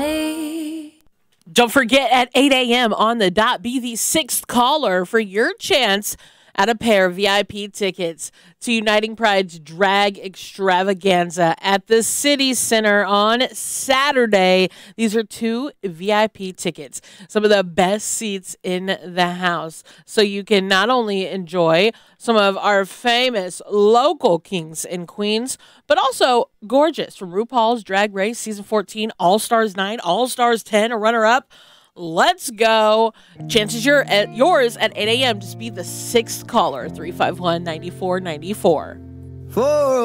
me. Don't forget, at 8 a.m. on the dot, be the sixth caller for your chance at a pair of VIP tickets to Uniting Pride's Drag Extravaganza at the City Center on Saturday. These are 2 VIP tickets, some of the best seats in the house. So you can not only enjoy some of our famous local kings and queens, but also gorgeous from RuPaul's Drag Race Season 14, All-Stars 9, All-Stars 10, a runner-up. Let's go. Chances yours at 8 a.m. Just be the sixth caller, 351-9494.